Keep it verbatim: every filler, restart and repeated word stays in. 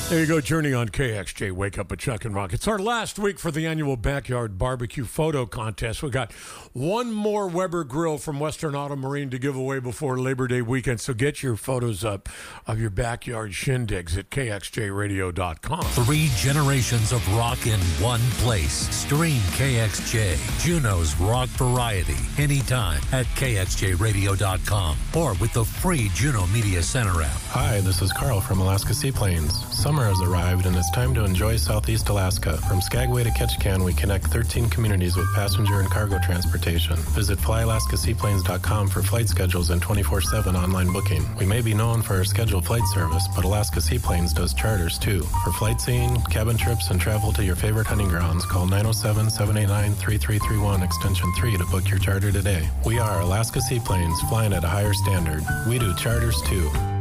There you go, Journey on K X J. Wake up with Chuck and Rock. It's our last week for the annual Backyard Barbecue Photo Contest. We got one more Weber grill from Western Auto Marine to give away before Labor Day weekend. So get your photos up of your backyard shindigs at K X J radio dot com. Three generations of rock in one place. Stream K X J, Juneau's rock variety, anytime at K X J radio dot com or with the free Juneau Media Center app. Hi, this is Carl from Alaska Seaplanes. Summer has arrived and it's time to enjoy Southeast Alaska. From Skagway to Ketchikan, we connect thirteen communities with passenger and cargo transportation. Visit fly alaska seaplanes dot com for flight schedules and twenty-four seven online booking. We may be known for our scheduled flight service, but Alaska Seaplanes does charters too. For flight seeing, cabin trips, and travel to your favorite hunting grounds, call nine oh seven, seven eight nine, three three three one extension three to book your charter today. We are Alaska Seaplanes, flying at a higher standard. We do charters too.